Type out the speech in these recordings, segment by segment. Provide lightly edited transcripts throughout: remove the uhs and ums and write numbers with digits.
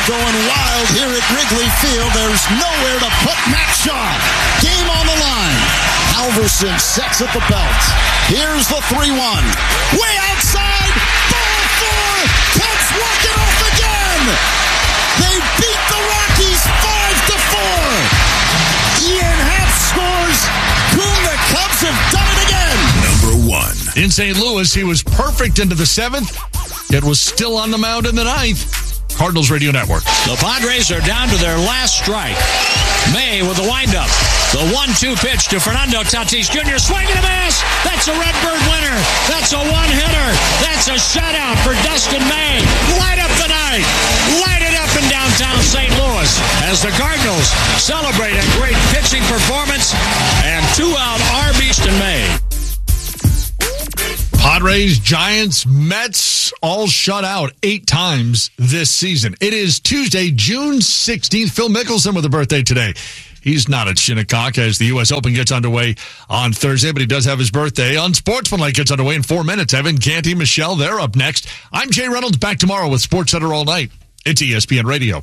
going wild here at Wrigley Field. There's nowhere to put Matt Shaw. Game on the line. Halverson sets at the belt. Here's the 3-1. Way outside. Ball 4. Cubs walk it off again. They beat the Rockies 5-4. Ian Happ scores. Boom, the Cubs have done it again. Number 1. In St. Louis, he was perfect into the 7th. It was still on the mound in the 9th. Cardinals Radio Network. The Padres are down to their last strike. May with the windup. The 1-2 pitch to Fernando Tatis Jr. Swing and a miss. That's a Redbird winner. That's a one-hitter. That's a shutout for Dustin May. Light up the night. Light it up in downtown St. Louis as the Cardinals celebrate a great pitching performance and 2-out RBs to May. Padres, Giants, Mets, all shut out 8 times this season. It is Tuesday, June 16th. Phil Mickelson with a birthday today. He's not at Shinnecock as the U.S. Open gets underway on Thursday, but he does have his birthday. Unsportsmanlike gets underway in 4 minutes. Evan Canty, Michelle, they're up next. I'm Jay Reynolds, back tomorrow with SportsCenter All Night. It's ESPN Radio.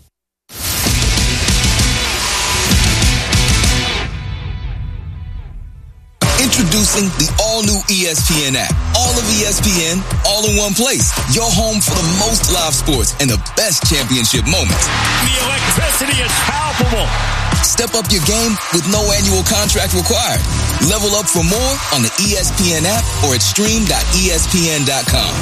Introducing the all-new ESPN app. All of ESPN, all in one place. Your home for the most live sports and the best championship moments. The electricity is palpable. Step up your game with no annual contract required. Level up for more on the ESPN app or at stream.espn.com.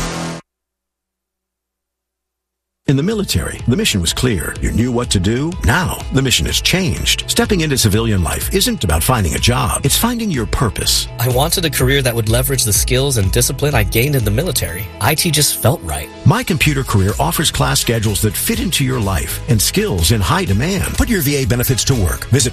In the military, the mission was clear. You knew what to do. Now, the mission has changed. Stepping into civilian life isn't about finding a job. It's finding your purpose. I wanted a career that would leverage the skills and discipline I gained in the military. IT just felt right. My Computer Career offers class schedules that fit into your life and skills in high demand. Put your VA benefits to work. Visit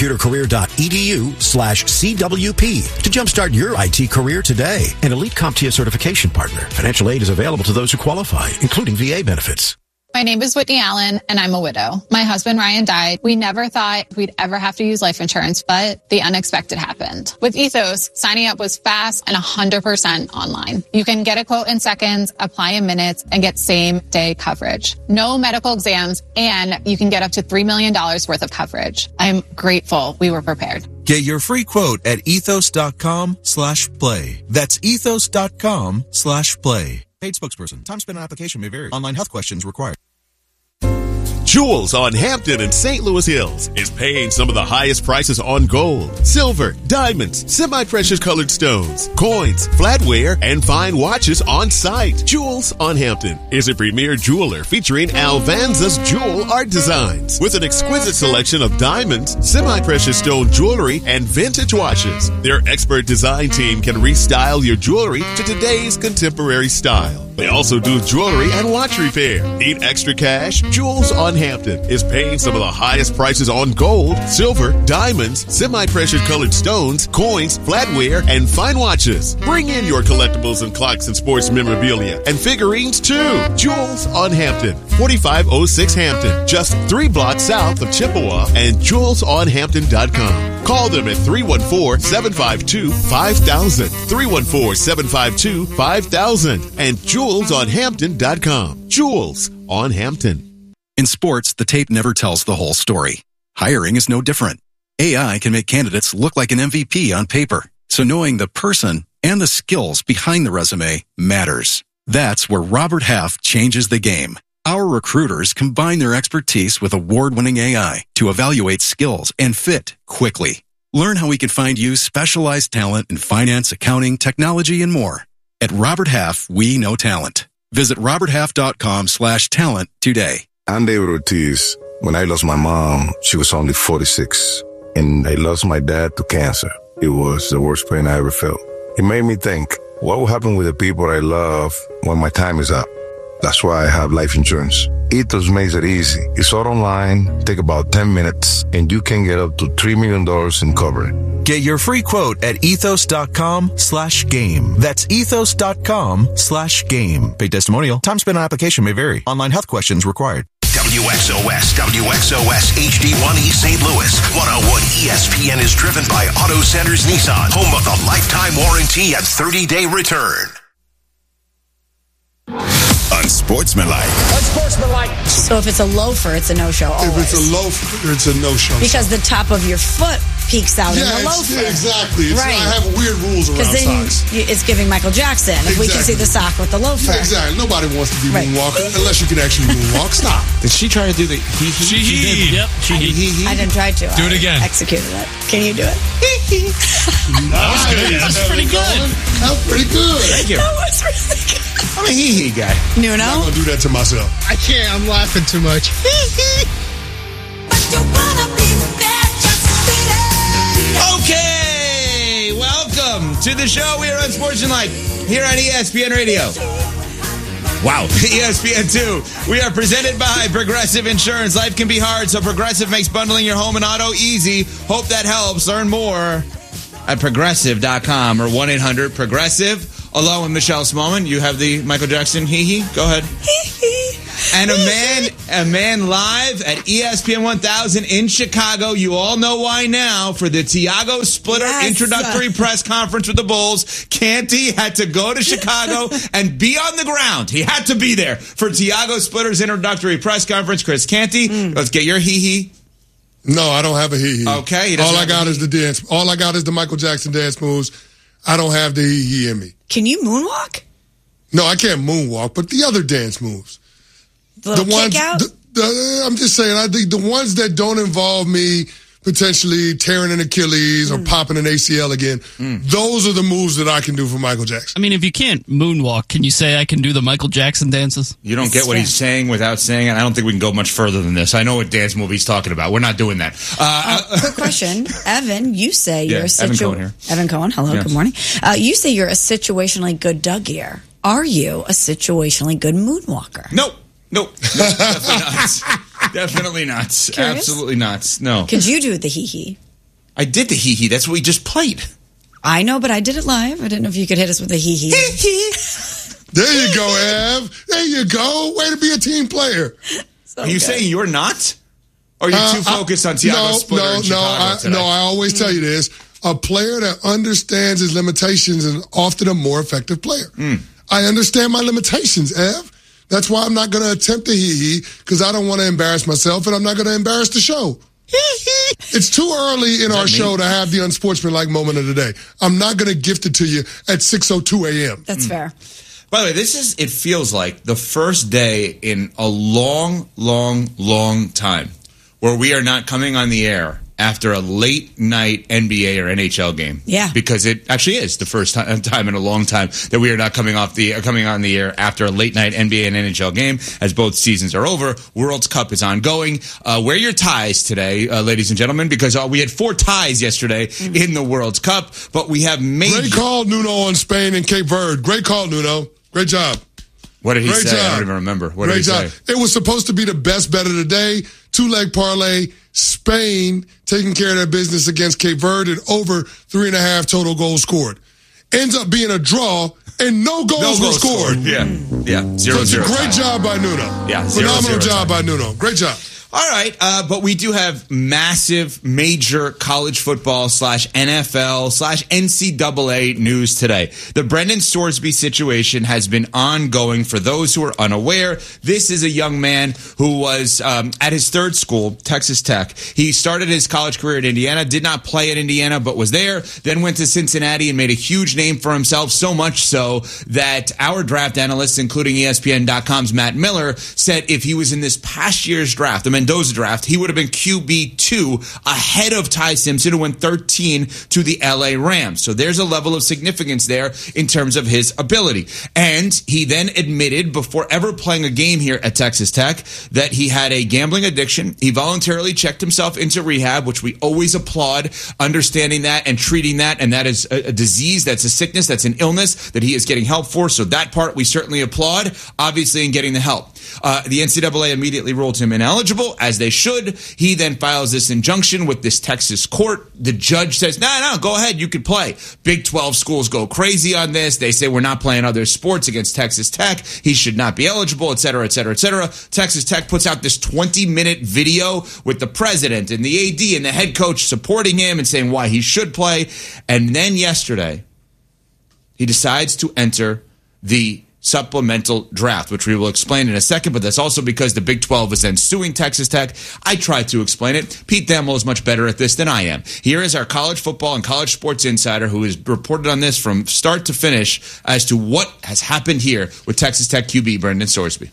mycomputercareer.edu/CWP to jumpstart your IT career today. An elite CompTIA certification partner. Financial aid is available to those who qualify, including VA benefits. My name is Whitney Allen, and I'm a widow. My husband, Ryan, died. We never thought we'd ever have to use life insurance, but the unexpected happened. With Ethos, signing up was fast and 100% online. You can get a quote in seconds, apply in minutes, and get same-day coverage. No medical exams, and you can get up to $3 million worth of coverage. I'm grateful we were prepared. Get your free quote at ethos.com/play. That's ethos.com/play. Paid spokesperson. Time spent on application may vary. Online health questions required. Jewels on Hampton and St. Louis Hills is paying some of the highest prices on gold, silver, diamonds, semi-precious colored stones, coins, flatware, and fine watches on site. Jewels on Hampton is a premier jeweler featuring Alvanza's jewel art designs with an exquisite selection of diamonds, semi-precious stone jewelry, and vintage watches. Their expert design team can restyle your jewelry to today's contemporary style. They also do jewelry and watch repair. Need extra cash? Jewels on Hampton is paying some of the highest prices on gold, silver, diamonds, semi-precious colored stones, coins, flatware, and fine watches. Bring in your collectibles and clocks and sports memorabilia and figurines too. Jewels on Hampton, 4506 Hampton, just 3 blocks south of Chippewa, and jewelsonhampton.com. Call them at 314-752-5000, 314-752-5000, and jewelsonhampton.com. Jewels on Hampton. In sports, the tape never tells the whole story. Hiring is no different. AI can make candidates look like an MVP on paper. So knowing the person and the skills behind the resume matters. That's where Robert Half changes the game. Our recruiters combine their expertise with award-winning AI to evaluate skills and fit quickly. Learn how we can find you specialized talent in finance, accounting, technology, and more. At Robert Half, we know talent. Visit roberthalf.com/talent today. I'm David Ortiz. When I lost my mom, she was only 46, and I lost my dad to cancer. It was the worst pain I ever felt. It made me think, what will happen with the people I love when my time is up? That's why I have life insurance. Ethos makes it easy. It's all online, take about 10 minutes, and you can get up to $3 million in coverage. Get your free quote at ethos.com/game. That's ethos.com/game. Paid testimonial. Time spent on application may vary. Online health questions required. WXOS HD1 East St. Louis. 101 ESPN is driven by Auto Centers Nissan, home of the lifetime warranty and 30-day return. Unsportsmanlike. So if it's a loafer, it's a no-show always. If it's a loafer, it's a no-show. Because the top of your foot peeks out in the loafer. Yeah, exactly. Right. I have weird rules around size. Because then it's giving Michael Jackson if we can see the sock with the loafer. Yeah, exactly. Nobody wants to be moonwalking unless you can actually moonwalk. Stop. Did she try to do the She did. Yep. I didn't try to. Do it again. Executed it. Can you do it? That was good. That's pretty good. That was pretty good. Thank you. That was really good. I'm a hee-hee guy. Nuno? I'm not going to do that to myself. I can't. I'm laughing too much. Okay, welcome to the show. We are Unsportsmanlike here on ESPN Radio. Wow, ESPN2. We are presented by Progressive Insurance. Life can be hard, so Progressive makes bundling your home and auto easy. Hope that helps. Learn more at Progressive.com or 1-800-PROGRESSIVE. Along with Michelle Smallman, you have the Michael Jackson hee-hee. Go ahead. And a man live at ESPN 1000 in Chicago. You all know why now. For the Tiago Splitter introductory press conference with the Bulls, Canty had to go to Chicago and be on the ground. He had to be there for Tiago Splitter's introductory press conference. Chris Canty, let's get your hee-hee. No, I don't have a hee-hee. Okay. All I got is the dance. All I got is the Michael Jackson dance moves. I don't have the hee-hee in me. Can you moonwalk? No, I can't moonwalk, but the other dance moves. The ones, kick out? I'm just saying, I think the ones that don't involve me potentially tearing an Achilles or popping an ACL again, those are the moves that I can do for Michael Jackson. I mean, if you can't moonwalk, can you say I can do the Michael Jackson dances? You don't get what he's saying without saying it. I don't think we can go much further than this. I know what dance move he's talking about. We're not doing that. Quick question. Evan, you say you're a Evan Cohen here. Evan Cohen, hello, good morning. You say you're a situationally good Doug ear. Are you a situationally good moonwalker? Nope, definitely not. Definitely not. Curious? Absolutely not. No. Could you do the hee-hee? I did the hee-hee. That's what we just played. I know, but I did it live. I didn't know if you could hit us with a hee-hee. There you go, Ev. There you go. Way to be a team player. Are you saying you're not? Or are you too focused on Tiago Splitter in Chicago today? I always tell you this. A player that understands his limitations is often a more effective player. I understand my limitations, Ev. That's why I'm not going to attempt the hee-hee, because I don't want to embarrass myself, and I'm not going to embarrass the show. It's too early in our show to have the unsportsmanlike moment of the day. I'm not going to gift it to you at 6:02 a.m. That's fair. By the way, it feels like the first day in a long, long, long time where we are not coming on the air after a late night NBA or NHL game. Yeah. Because it actually is the first time in a long time that we are not coming on the air after a late night NBA and NHL game, as both seasons are over. World Cup is ongoing. Wear your ties today, ladies and gentlemen, because we had 4 ties yesterday in the World Cup, but we have major... Great call, Nuno, on Spain and Cape Verde. Great call, Nuno. Great job. What did he say? I don't even remember. What did he say? It was supposed to be the best bet of the day. 2-leg parlay. Spain taking care of their business against Cape Verde and over 3.5 total goals scored. Ends up being a draw and no goals were scored. Yeah. 0-0. Great job by Nuno. Yeah, 0-0. Phenomenal job by Nuno. Great job. All right, but we do have massive, major college football / NFL / NCAA news today. The Brendan Sorsby situation has been ongoing. For those who are unaware, this is a young man who was at his third school, Texas Tech. He started his college career at Indiana, did not play at Indiana, but was there, then went to Cincinnati and made a huge name for himself, so much so that our draft analysts, including ESPN.com's Matt Miller, said if he was in this past year's draft, the Mendoza draft, he would have been QB2 ahead of Ty Simpson, who went 13 to the LA Rams. So there's a level of significance there in terms of his ability. And he then admitted before ever playing a game here at Texas Tech that he had a gambling addiction. He voluntarily checked himself into rehab, which we always applaud, understanding that and treating that. And that is a disease, that's a sickness, that's an illness that he is getting help for. So that part we certainly applaud, obviously, in getting the help. The NCAA immediately ruled him ineligible, as they should. He then files this injunction with this Texas court. The judge says, no, go ahead, you could play. Big 12 schools go crazy on this. They say we're not playing other sports against Texas Tech. He should not be eligible, et cetera, et cetera, et cetera. Texas Tech puts out this 20-minute video with the president and the AD and the head coach supporting him and saying why he should play. And then yesterday, he decides to enter the supplemental draft, which we will explain in a second, but that's also because the Big 12 is then suing Texas Tech. I tried to explain it. Pete Thamel is much better at this than I am. Here is our college football and college sports insider who has reported on this from start to finish as to what has happened here with Texas Tech QB Brendan Sorsby.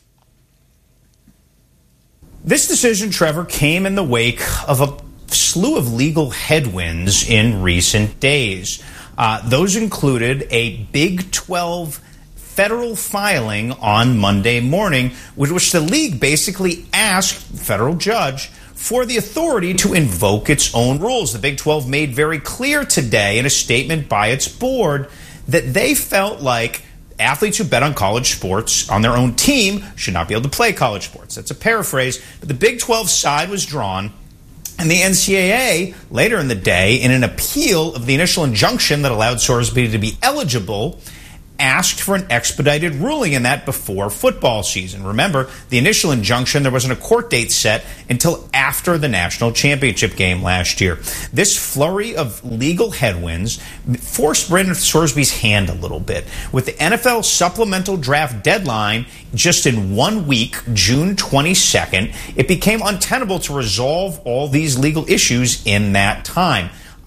This decision, Trevor, came in the wake of a slew of legal headwinds in recent days. Those included a Big 12 federal filing on Monday morning, with which the league basically asked the federal judge for the authority to invoke its own rules. The Big 12 made very clear today in a statement by its board that they felt like athletes who bet on college sports on their own team should not be able to play college sports. That's a paraphrase. But the Big 12 side was drawn, and the NCAA, later in the day, in an appeal of the initial injunction that allowed Sorsby to be eligible, asked for an expedited ruling in that before football season. Remember, the initial injunction, there wasn't a court date set until after the national championship game last year. This flurry of legal headwinds forced Brendan Sorsby's hand a little bit. With the NFL supplemental draft deadline just in 1 week, June 22nd, it became untenable to resolve all these legal issues in that time.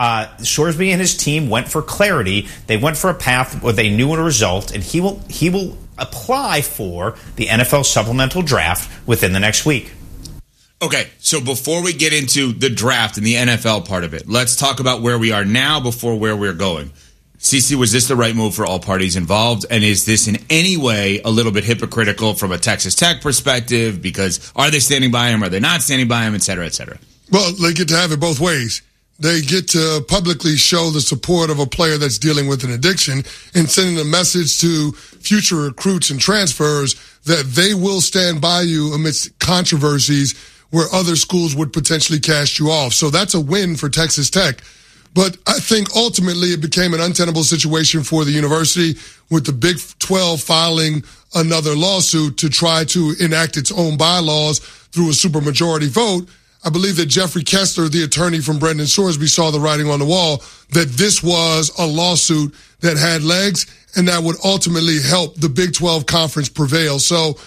Sorsby and his team went for clarity. They went for a path where they knew a result, and he will apply for the NFL supplemental draft within the next week. Okay, so before we get into the draft and the NFL part of it, let's talk about where we are now before where we're going. CeCe, was this the right move for all parties involved? And is this in any way a little bit hypocritical from a Texas Tech perspective? Because are they standing by him? Are they not standing by him? Et cetera, et cetera. Well, they get to have it both ways. They get to publicly show the support of a player that's dealing with an addiction and sending a message to future recruits and transfers that they will stand by you amidst controversies where other schools would potentially cast you off. So that's a win for Texas Tech. But I think ultimately it became an untenable situation for the university with the Big 12 filing another lawsuit to try to enact its own bylaws through a supermajority vote. I believe that Jeffrey Kessler, the attorney from Brendan Sorsby, saw the writing on the wall that this was a lawsuit that had legs and that would ultimately help the Big 12 conference prevail. So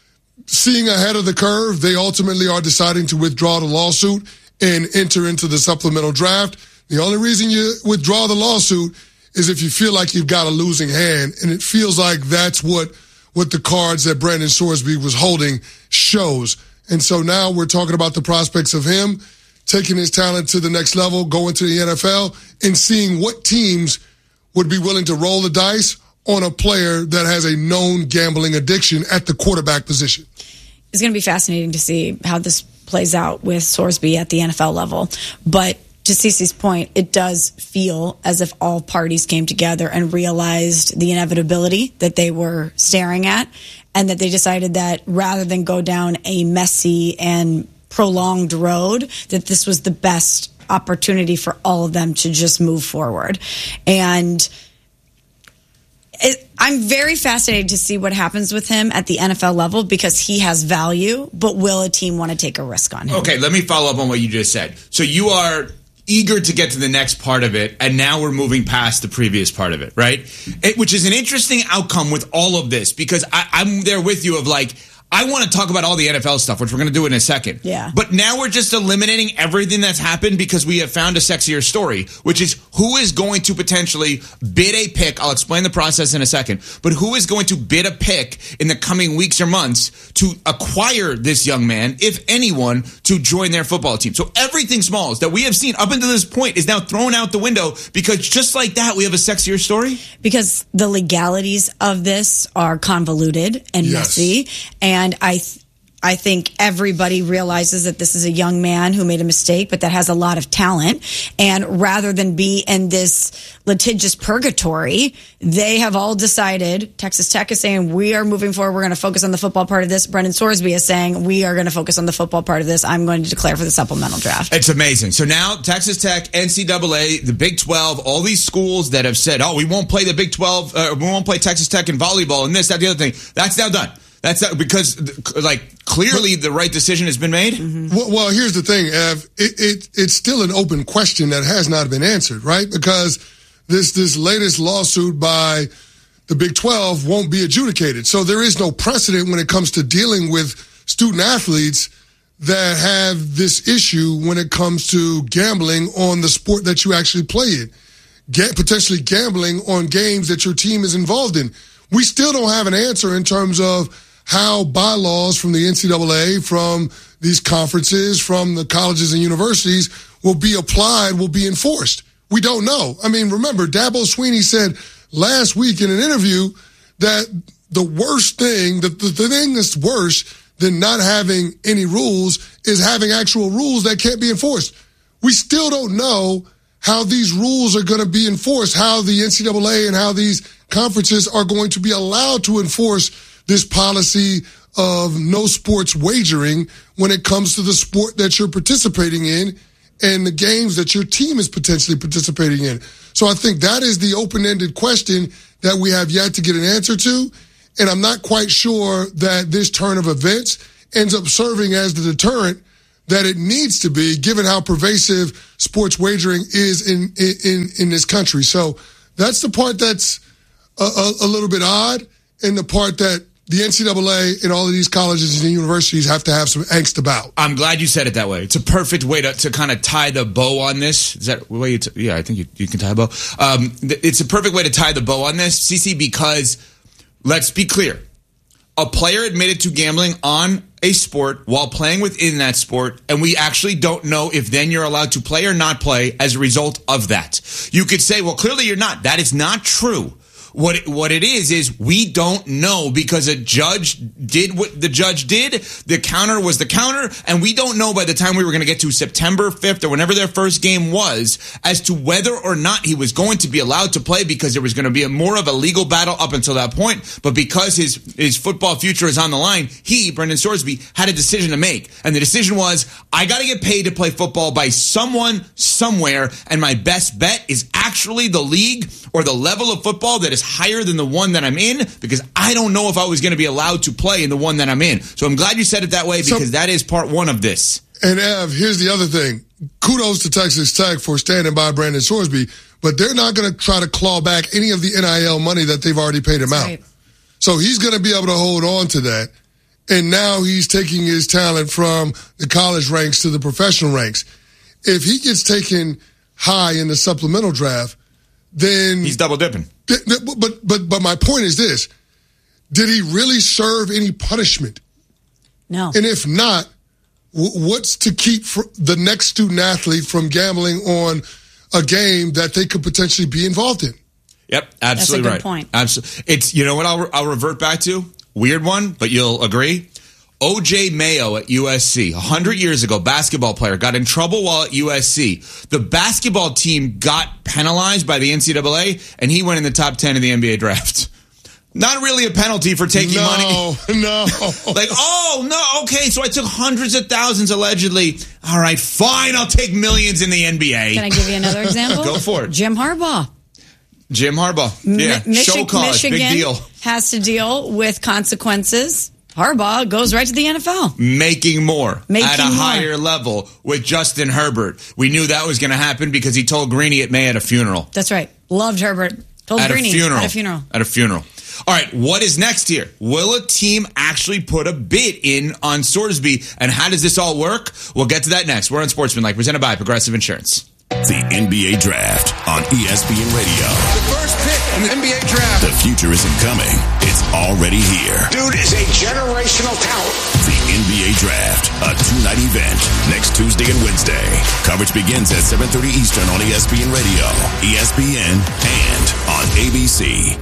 seeing ahead of the curve, they ultimately are deciding to withdraw the lawsuit and enter into the supplemental draft. The only reason you withdraw the lawsuit is if you feel like you've got a losing hand, and it feels like that's what the cards that Brendan Sorsby was holding shows. And so now we're talking about the prospects of him taking his talent to the next level, going to the NFL, and seeing what teams would be willing to roll the dice on a player that has a known gambling addiction at the quarterback position. It's going to be fascinating to see how this plays out with Sorsby at the NFL level. But to CeCe's point, it does feel as if all parties came together and realized the inevitability that they were staring at, and that they decided that rather than go down a messy and prolonged road, that this was the best opportunity for all of them to just move forward. And I'm very fascinated to see what happens with him at the NFL level because he has value, but will a team want to take a risk on him? Okay, let me follow up on what you just said. So you are eager to get to the next part of it, and now we're moving past the previous part of it, right? Which is an interesting outcome with all of this, because I'm there with you of like, I want to talk about all the NFL stuff, which we're going to do in a second. Yeah. But now we're just eliminating everything that's happened because we have found a sexier story, which is who is going to potentially bid a pick. I'll explain the process in a second. But who is going to bid a pick in the coming weeks or months to acquire this young man, if anyone, to join their football team. So everything Smalls that we have seen up until this point is now thrown out the window because just like that, we have a sexier story. Because the legalities of this are convoluted and messy. And I think everybody realizes that this is a young man who made a mistake, but that has a lot of talent. And rather than be in this litigious purgatory, they have all decided, Texas Tech is saying, we are moving forward. We're going to focus on the football part of this. Brendan Sorsby is saying, we are going to focus on the football part of this. I'm going to declare for the supplemental draft. It's amazing. So now Texas Tech, NCAA, the Big 12, all these schools that have said, we won't play the Big 12, we won't play Texas Tech in volleyball and this, that, the other thing. That's now done. That's because, clearly the right decision has been made? Mm-hmm. Well, here's the thing, Ev. It's still an open question that has not been answered, right? Because this latest lawsuit by the Big 12 won't be adjudicated. So there is no precedent when it comes to dealing with student athletes that have this issue when it comes to gambling on the sport that you actually play in, potentially gambling on games that your team is involved in. We still don't have an answer in terms of how bylaws from the NCAA, from these conferences, from the colleges and universities will be applied, will be enforced. We don't know. I mean, remember, Dabo Swinney said last week in an interview that the worst thing, the thing that's worse than not having any rules is having actual rules that can't be enforced. We still don't know how these rules are going to be enforced, how the NCAA and how these conferences are going to be allowed to enforce this policy of no sports wagering when it comes to the sport that you're participating in and the games that your team is potentially participating in. So I think that is the open-ended question that we have yet to get an answer to. And I'm not quite sure that this turn of events ends up serving as the deterrent that it needs to be, given how pervasive sports wagering is in this country. So that's the part that's a little bit odd, and the part that the NCAA and all of these colleges and universities have to have some angst about. I'm glad you said it that way. It's a perfect way to kind of tie the bow on this. Is that the way I think you can tie a bow. It's a perfect way to tie the bow on this, CC, because let's be clear. A player admitted to gambling on a sport while playing within that sport, and we actually don't know if then you're allowed to play or not play as a result of that. You could say, well, clearly you're not. That is not true. What it is we don't know because a judge did what the judge did. The counter was the counter, and we don't know by the time we were going to get to September 5th or whenever their first game was as to whether or not he was going to be allowed to play, because there was going to be more of a legal battle up until that point. But because his football future is on the line, Brendan Sorsby, had a decision to make. And the decision was, I got to get paid to play football by someone somewhere, and my best bet is actually the league or the level of football that is higher than the one that I'm in, because I don't know if I was going to be allowed to play in the one that I'm in. So I'm glad you said it that way, because that is part one of this. And Ev, here's the other thing. Kudos to Texas Tech for standing by Brandon Sorsby, but they're not going to try to claw back any of the NIL money that they've already paid him out. Right. So he's going to be able to hold on to that. And now he's taking his talent from the college ranks to the professional ranks. If he gets taken high in the supplemental draft, then he's double dipping. But my point is this: did he really serve any punishment? No. And if not, what's to keep the next student athlete from gambling on a game that they could potentially be involved in? Yep, absolutely right. That's a good point. Absolutely. It's, you know what I'll revert back to? Weird one, but you'll agree. O.J. Mayo at USC, 100 years ago, basketball player, got in trouble while at USC. The basketball team got penalized by the NCAA, and he went in the top 10 of the NBA draft. Not really a penalty for taking money. No. Like, oh, no, okay, so I took hundreds of thousands allegedly. All right, fine, I'll take millions in the NBA. Can I give you another example? Go for it. Jim Harbaugh. Yeah, show cause, Michigan big deal. Has to deal with consequences. Harbaugh goes right to the NFL. Making more at a higher level with Justin Herbert. We knew that was going to happen because he told Greeny it May at a funeral. That's right. Loved Herbert. Told Greeny at a funeral. All right, what is next here? Will a team actually put a bid in on Sorsby, and how does this all work? We'll get to that next. We're on Sportsmanlike, presented by Progressive Insurance. The NBA Draft on ESPN Radio. The first pick in the NBA Draft. The future isn't coming. It's already here. Dude is a generational talent. The NBA Draft, a two-night event, next Tuesday and Wednesday. Coverage begins at 7:30 Eastern on ESPN Radio, ESPN, and on ABC.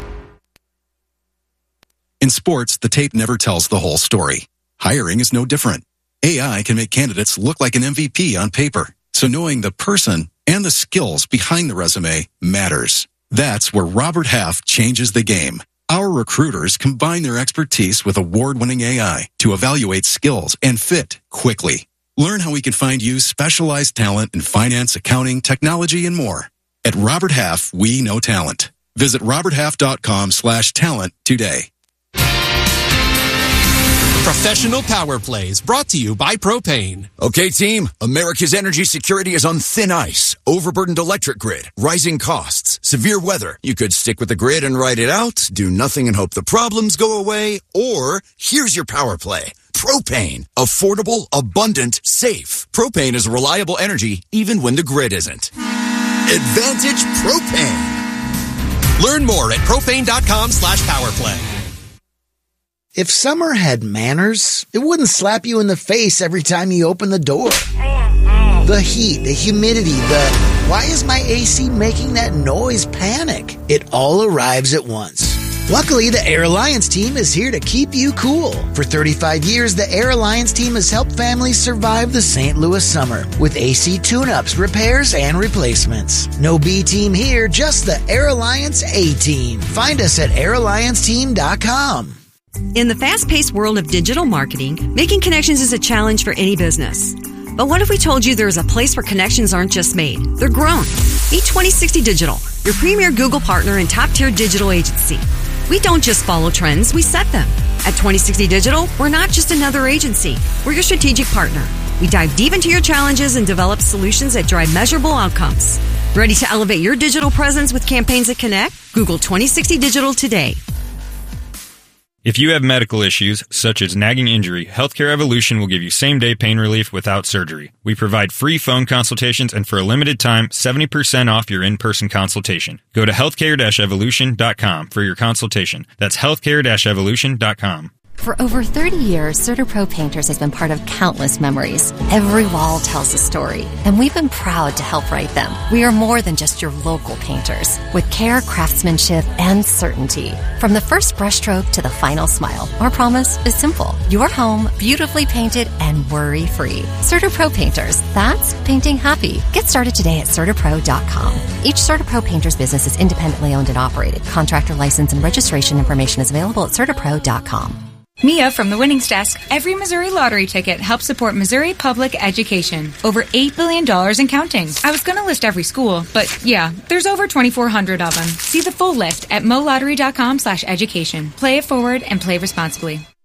In sports, the tape never tells the whole story. Hiring is no different. AI can make candidates look like an MVP on paper. So knowing the person and the skills behind the resume matters. That's where Robert Half changes the game. Our recruiters combine their expertise with award-winning AI to evaluate skills and fit quickly. Learn how we can find you specialized talent in finance, accounting, technology, and more. At Robert Half, we know talent. Visit roberthalf.com/talent today. Professional Power Plays, brought to you by Propane. Okay, team, America's energy security is on thin ice. Overburdened electric grid, rising costs, severe weather. You could stick with the grid and ride it out, do nothing and hope the problems go away, or here's your power play. Propane. Affordable, abundant, safe. Propane is reliable energy even when the grid isn't. Advantage Propane. Learn more at propane.com/powerplay. If summer had manners, it wouldn't slap you in the face every time you open the door. The heat, the humidity, why is my AC making that noise panic? It all arrives at once. Luckily, the Air Alliance team is here to keep you cool. For 35 years, the Air Alliance team has helped families survive the St. Louis summer with AC tune-ups, repairs, and replacements. No B team here, just the Air Alliance A team. Find us at airallianceteam.com. In the fast-paced world of digital marketing, making connections is a challenge for any business. But what if we told you there is a place where connections aren't just made, they're grown? Meet 2060 Digital, your premier Google partner and top-tier digital agency. We don't just follow trends, we set them. At 2060 Digital, we're not just another agency. We're your strategic partner. We dive deep into your challenges and develop solutions that drive measurable outcomes. Ready to elevate your digital presence with campaigns that connect? Google 2060 Digital today. If you have medical issues, such as nagging injury, Healthcare Evolution will give you same-day pain relief without surgery. We provide free phone consultations and for a limited time, 70% off your in-person consultation. Go to healthcare-evolution.com for your consultation. That's healthcare-evolution.com. For over 30 years, CertaPro Painters has been part of countless memories. Every wall tells a story, and we've been proud to help write them. We are more than just your local painters, with care, craftsmanship, and certainty. From the first brushstroke to the final smile, our promise is simple. Your home, beautifully painted and worry-free. CertaPro Painters, that's painting happy. Get started today at CertaPro.com. Each CertaPro Painters business is independently owned and operated. Contractor license and registration information is available at CertaPro.com. Mia from the Winnings Desk. Every Missouri lottery ticket helps support Missouri public education. Over $8 billion and counting. I was going to list every school, but yeah, there's over 2,400 of them. See the full list at molottery.com/education. Play it forward and play responsibly.